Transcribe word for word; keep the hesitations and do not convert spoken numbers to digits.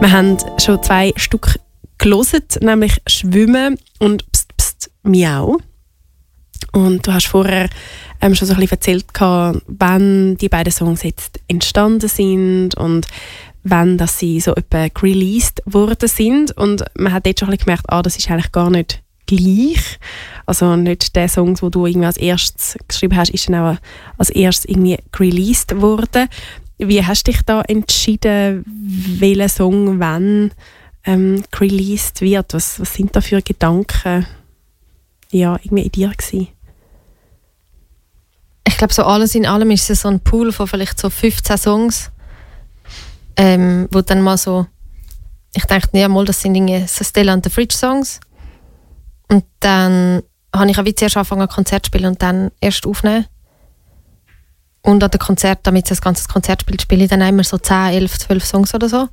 Wir haben schon zwei Stück gelesen, nämlich «Schwimmen» und «Pst, pst, miau». Und du hast vorher ähm, schon so ein bisschen erzählt, wann die beiden Songs jetzt entstanden sind und wann dass sie so etwa released worden sind. Und man hat jetzt schon ein bisschen gemerkt, ah, das ist eigentlich gar nicht gleich. Also nicht der Song, den du irgendwie als erstes geschrieben hast, ist dann auch als erstes irgendwie released worden. Wie hast du dich da entschieden, welcher Song wann ähm, released wird? Was, was sind da für Gedanken ja, irgendwie in dir gewesen? Ich glaube, so alles in allem ist es so ein Pool von vielleicht so fünfzehn Songs, ähm, wo dann mal so, ich dachte, ja mal, das sind irgendwie so Stella and the Fridge Songs. Und dann habe ich auch wie zuerst angefangen, ein Konzert zu spielen und dann erst aufnehmen. Und an dem Konzert, damit es ein ganzes Konzert spielt, spiele ich dann immer so zehn, elf, zwölf Songs oder so.